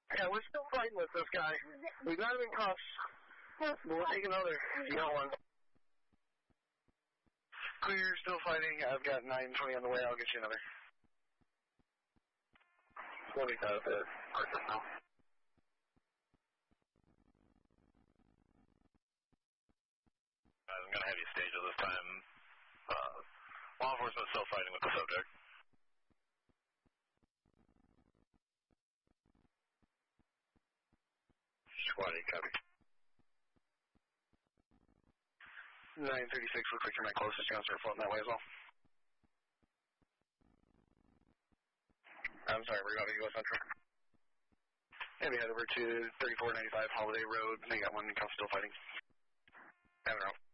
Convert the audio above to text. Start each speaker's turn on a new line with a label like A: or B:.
A: Yeah, we're still fighting with this guy. We got him in cuffs. We'll take another. You got one. Clear, still fighting. I've got 920 on the way. I'll get you another. 20 out of it. Now.
B: I'm going to have you stage at this time. Law enforcement still fighting with the subject.
A: Squatty, copy. 936, looks like you're my closest. You're going to start floating that way as well. I'm sorry, we're going to go Central. Maybe head over to 3495 Holiday Road. They got one in cuffs still fighting. I don't know.